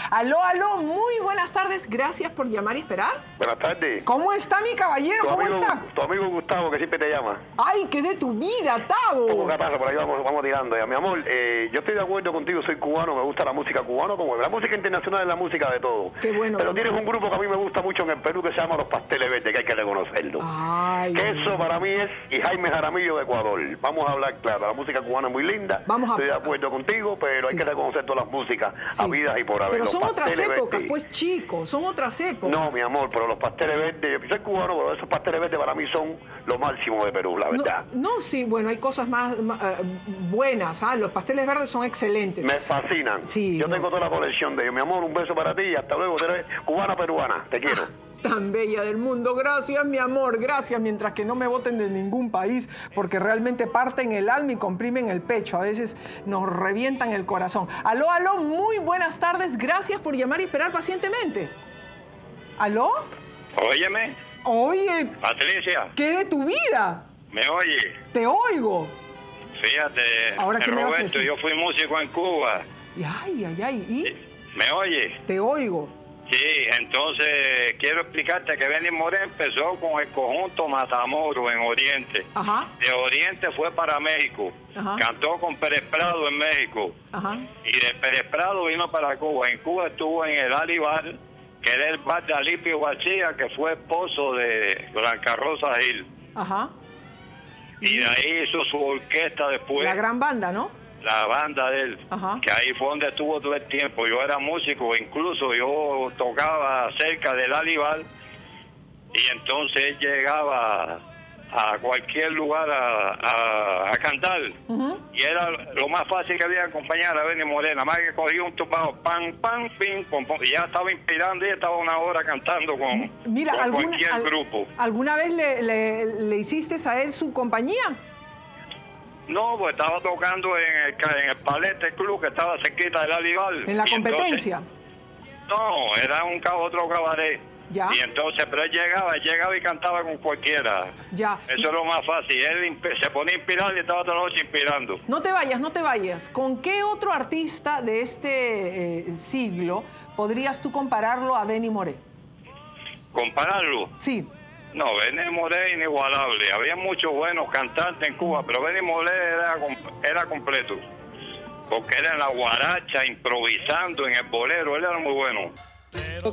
Aló, aló, muy buenas tardes. Gracias por llamar y esperar. Buenas tardes. ¿Cómo está mi caballero? ¿Cómo está? Tu amigo Gustavo, que siempre te llama. Ay, qué de tu vida, Tavo. ¿Cómo que pasa? Por ahí vamos tirando ya. Mi amor, yo estoy de acuerdo contigo, soy cubano, me gusta la música cubana, como la música internacional es la música de todo. Qué bueno. Pero tienes un grupo que a mí me gusta mucho en el Perú que se llama Los Pasteles Verdes, que hay que reconocerlo. Ay. Que eso para mí es y Jaime Jaramillo de Ecuador. Vamos a hablar claro, la música cubana es muy linda. Estoy de acuerdo contigo, pero hay que reconocer todas las músicas habidas y por haber. Pero los son otras épocas, verdes. pues chicos, son otras épocas. No, mi amor, pero los pasteles verdes, yo soy cubano, pero esos pasteles verdes para mí son lo máximo de Perú, la verdad. No, sí, bueno, hay cosas más buenas, los pasteles verdes son excelentes. Me fascinan. Sí, yo tengo toda la colección de ellos. Mi amor, un beso para ti y hasta luego. Eres cubana peruana, te quiero. Tan bella del mundo, gracias mi amor, gracias, mientras que no me voten de ningún país, porque realmente parten el alma y comprimen el pecho, a veces nos revientan el corazón. Aló, aló, muy buenas tardes, gracias por llamar y esperar pacientemente. ¿Aló? Óyeme. Oye. Patricia. ¿Qué de tu vida? ¿Me oye? Te oigo. Fíjate, ahora que Roberto, yo fui músico en Cuba. ¿Y? ¿Me oye? Te oigo. Sí, entonces quiero explicarte que Benny Moré empezó con el conjunto Matamoros en Oriente. Ajá. De Oriente fue para México. Ajá. Cantó con Pérez Prado en México. Ajá. Y de Pérez Prado vino para Cuba. En Cuba estuvo en el Ali Bar, que era el bar de Alipio García, que fue esposo de Blanca Rosa Gil. Ajá. Y de ahí hizo su orquesta después. La gran banda, ¿no? La banda de él. Ajá. Que ahí fue donde estuvo todo el tiempo. Yo era músico, incluso yo tocaba cerca del Alibar, y entonces él llegaba a cualquier lugar a cantar. Y era lo más fácil que había acompañar a Benny Morena, más que cogía un tumbado, pam, pam, pim, pom, pom, y ya estaba inspirando y estaba una hora cantando con cualquier grupo. ¿Alguna vez le hiciste a él su compañía? No, pues estaba tocando en el Palete Club, que estaba cerquita del Alibar. ¿En la competencia? Entonces, no, era otro cabaret. Ya. Y entonces, pero él llegaba y cantaba con cualquiera. Ya. Eso es lo más fácil. Él se ponía a inspirar y estaba toda la noche inspirando. No te vayas. ¿Con qué otro artista de este siglo podrías tú compararlo a Benny Moré? ¿Compararlo? Sí. No, Benny Moré es inigualable. Había muchos buenos cantantes en Cuba, pero Benny Moré era completo. Porque era en la guaracha, improvisando, en el bolero. Él era muy bueno.